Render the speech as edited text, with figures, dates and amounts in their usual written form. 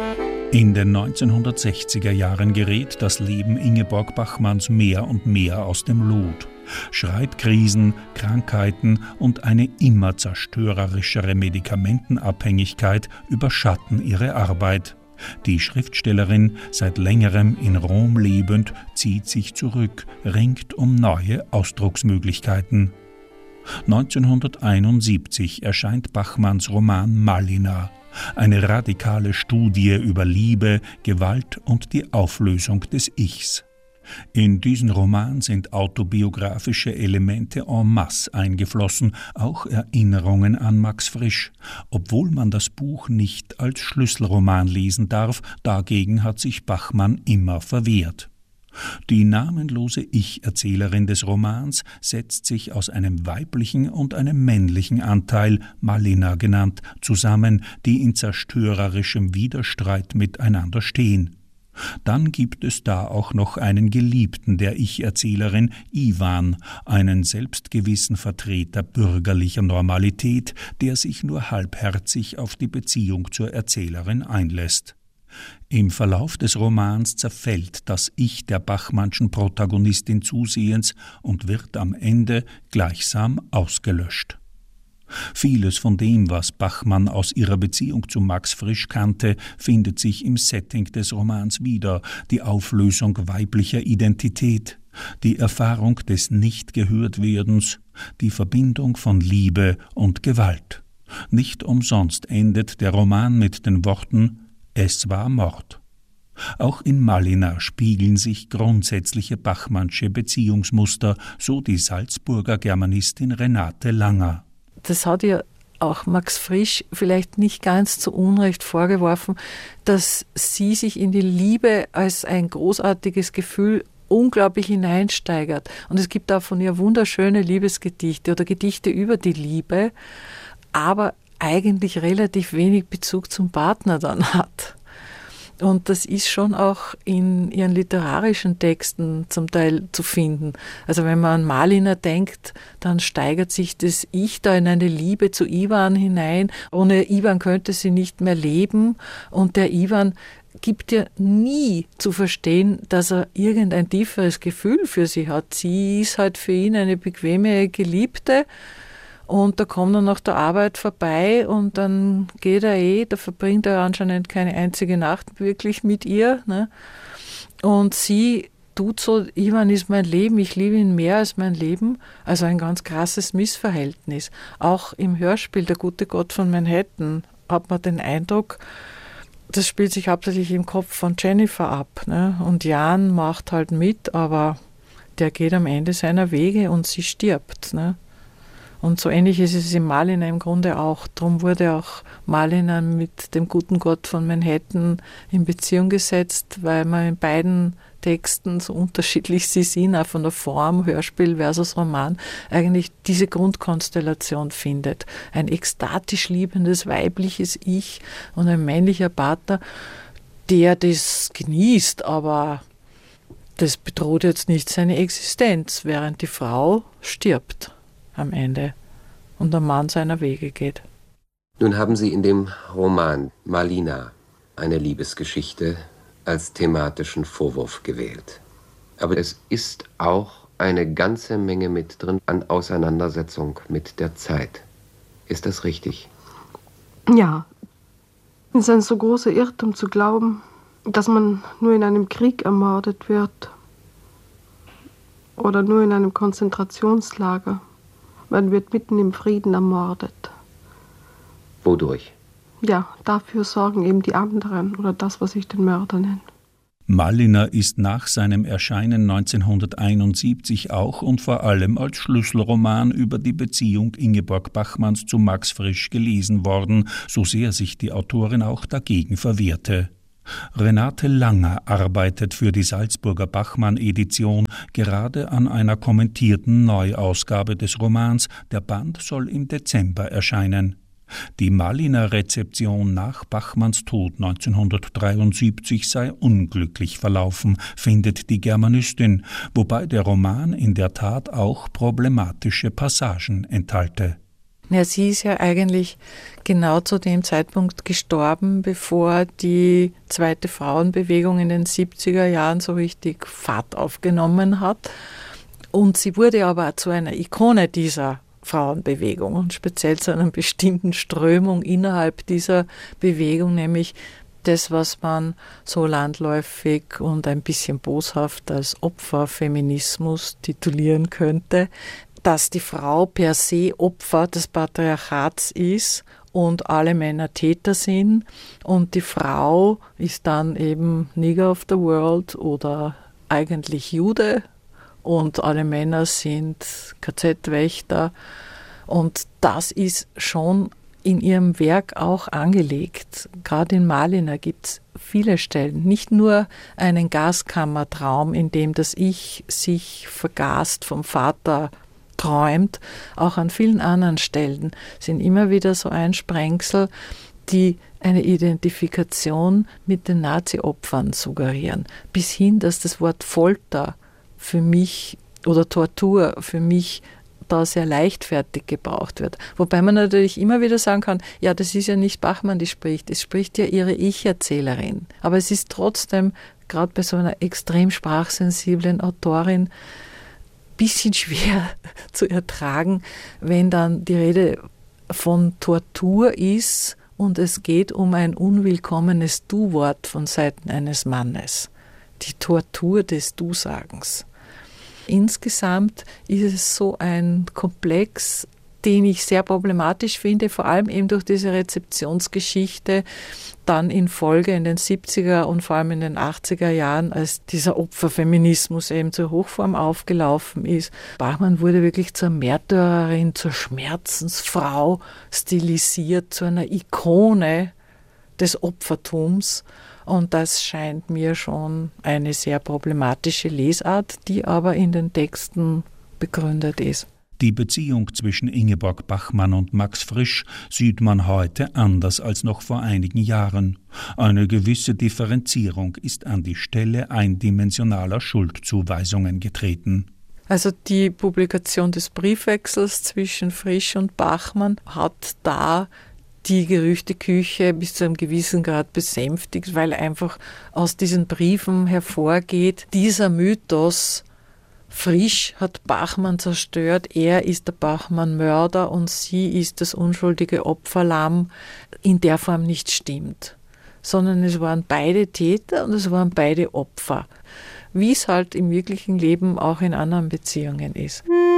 In den 1960er Jahren gerät das Leben Ingeborg Bachmanns mehr und mehr aus dem Lot. Schreibkrisen, Krankheiten und eine immer zerstörerischere Medikamentenabhängigkeit überschatten ihre Arbeit. Die Schriftstellerin, seit längerem in Rom lebend, zieht sich zurück, ringt um neue Ausdrucksmöglichkeiten. 1971 erscheint Bachmanns Roman Malina, eine radikale Studie über Liebe, Gewalt und die Auflösung des Ichs. In diesen Roman sind autobiografische Elemente en masse eingeflossen, auch Erinnerungen an Max Frisch, obwohl man das Buch nicht als Schlüsselroman lesen darf, dagegen hat sich Bachmann immer verwehrt. Die namenlose Ich-Erzählerin des Romans setzt sich aus einem weiblichen und einem männlichen Anteil, Malina genannt, zusammen, die in zerstörerischem Widerstreit miteinander stehen. Dann gibt es da auch noch einen Geliebten der Ich-Erzählerin, Iwan, einen selbstgewissen Vertreter bürgerlicher Normalität, der sich nur halbherzig auf die Beziehung zur Erzählerin einlässt. Im Verlauf des Romans zerfällt das Ich der Bachmannschen Protagonistin zusehends und wird am Ende gleichsam ausgelöscht. Vieles von dem, was Bachmann aus ihrer Beziehung zu Max Frisch kannte, findet sich im Setting des Romans wieder: die Auflösung weiblicher Identität, die Erfahrung des Nicht-Gehört-Werdens, die Verbindung von Liebe und Gewalt. Nicht umsonst endet der Roman mit den Worten: Es war Mord. Auch in Malina spiegeln sich grundsätzliche Bachmannsche Beziehungsmuster, so die Salzburger Germanistin Renate Langer. Das hat ja auch Max Frisch vielleicht nicht ganz zu Unrecht vorgeworfen, dass sie sich in die Liebe als ein großartiges Gefühl unglaublich hineinsteigert. Und es gibt auch von ihr wunderschöne Liebesgedichte oder Gedichte über die Liebe, aber eigentlich relativ wenig Bezug zum Partner dann hat. Und das ist schon auch in ihren literarischen Texten zum Teil zu finden. Also wenn man an Malina denkt, dann steigert sich das Ich da in eine Liebe zu Iwan hinein. Ohne Iwan könnte sie nicht mehr leben. Und der Iwan gibt ja nie zu verstehen, dass er irgendein tieferes Gefühl für sie hat. Sie ist halt für ihn eine bequeme Geliebte. Und da kommt er nach der Arbeit vorbei und dann geht er da verbringt er anscheinend keine einzige Nacht wirklich mit ihr. Ne? Und sie tut so, Iwan ist mein Leben, ich liebe ihn mehr als mein Leben. Also ein ganz krasses Missverhältnis. Auch im Hörspiel Der gute Gott von Manhattan hat man den Eindruck, das spielt sich hauptsächlich im Kopf von Jennifer ab. Ne? Und Jan macht halt mit, aber der geht am Ende seiner Wege und sie stirbt. Ne? Und so ähnlich ist es in Malina im Grunde auch. Darum wurde auch Malina mit dem guten Gott von Manhattan in Beziehung gesetzt, weil man in beiden Texten, so unterschiedlich sie sind, auch von der Form, Hörspiel versus Roman, eigentlich diese Grundkonstellation findet. Ein ekstatisch liebendes weibliches Ich und ein männlicher Partner, der das genießt, aber das bedroht jetzt nicht seine Existenz, während die Frau stirbt am Ende und der Mann seiner Wege geht. Nun haben Sie in dem Roman Malina eine Liebesgeschichte als thematischen Vorwurf gewählt. Aber es ist auch eine ganze Menge mit drin an Auseinandersetzung mit der Zeit. Ist das richtig? Ja. Es ist ein so großer Irrtum zu glauben, dass man nur in einem Krieg ermordet wird oder nur in einem Konzentrationslager. Man wird mitten im Frieden ermordet. Wodurch? Ja, dafür sorgen eben die anderen oder das, was ich den Mörder nenne. Malina ist nach seinem Erscheinen 1971 auch und vor allem als Schlüsselroman über die Beziehung Ingeborg Bachmanns zu Max Frisch gelesen worden, so sehr sich die Autorin auch dagegen verwehrte. Renate Langer arbeitet für die Salzburger Bachmann-Edition gerade an einer kommentierten Neuausgabe des Romans. Der Band soll im Dezember erscheinen. Die Malina-Rezeption nach Bachmanns Tod 1973 sei unglücklich verlaufen, findet die Germanistin, wobei der Roman in der Tat auch problematische Passagen enthalte. Ja, sie ist ja eigentlich genau zu dem Zeitpunkt gestorben, bevor die zweite Frauenbewegung in den 70er Jahren so richtig Fahrt aufgenommen hat. Und sie wurde aber auch zu einer Ikone dieser Frauenbewegung und speziell zu einer bestimmten Strömung innerhalb dieser Bewegung, nämlich das, was man so landläufig und ein bisschen boshaft als Opferfeminismus titulieren könnte, dass die Frau per se Opfer des Patriarchats ist und alle Männer Täter sind und die Frau ist dann eben Nigger of the World oder eigentlich Jude und alle Männer sind KZ-Wächter und das ist schon in ihrem Werk auch angelegt. Gerade in Malina gibt es viele Stellen, nicht nur einen Gaskammertraum, in dem das Ich sich vergast vom Vater träumt, auch an vielen anderen Stellen sind immer wieder so Einsprengsel, die eine Identifikation mit den Nazi-Opfern suggerieren, bis hin, dass das Wort Folter für mich oder Tortur für mich da sehr leichtfertig gebraucht wird. Wobei man natürlich immer wieder sagen kann, ja, das ist ja nicht Bachmann, die spricht, es spricht ja ihre Ich-Erzählerin. Aber es ist trotzdem, gerade bei so einer extrem sprachsensiblen Autorin, bisschen schwer zu ertragen, wenn dann die Rede von Tortur ist und es geht um ein unwillkommenes Du-Wort von Seiten eines Mannes. Die Tortur des Du-Sagens. Insgesamt ist es so ein Komplex, den ich sehr problematisch finde, vor allem eben durch diese Rezeptionsgeschichte, dann in Folge in den 70er und vor allem in den 80er Jahren, als dieser Opferfeminismus eben zur Hochform aufgelaufen ist. Bachmann wurde wirklich zur Märtyrerin, zur Schmerzensfrau stilisiert, zu einer Ikone des Opfertums. Und das scheint mir schon eine sehr problematische Lesart, die aber in den Texten begründet ist. Die Beziehung zwischen Ingeborg Bachmann und Max Frisch sieht man heute anders als noch vor einigen Jahren. Eine gewisse Differenzierung ist an die Stelle eindimensionaler Schuldzuweisungen getreten. Also die Publikation des Briefwechsels zwischen Frisch und Bachmann hat da die Gerüchteküche bis zu einem gewissen Grad besänftigt, weil einfach aus diesen Briefen hervorgeht, dieser Mythos, Frisch hat Bachmann zerstört, er ist der Bachmann-Mörder und sie ist das unschuldige Opferlamm, in der Form nicht stimmt. Sondern es waren beide Täter und es waren beide Opfer, wie es halt im wirklichen Leben auch in anderen Beziehungen ist.